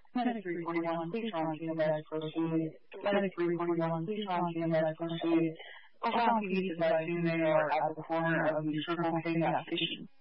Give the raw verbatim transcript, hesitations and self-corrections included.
Medic three forty-one, please run to the proceed. Medic three forty-one, please run to the proceed. Oakland P D is advising they are at the corner of the Circle K gas station.